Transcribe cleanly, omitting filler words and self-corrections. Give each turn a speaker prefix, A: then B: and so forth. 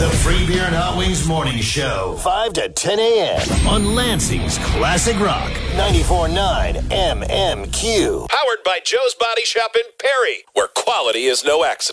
A: The Free Beer and Hot Wings Morning Show. 5 to 10 a.m. on Lansing's Classic Rock. 94.9 MMQ.
B: Powered by Joe's Body Shop in Perry, where quality is no accident.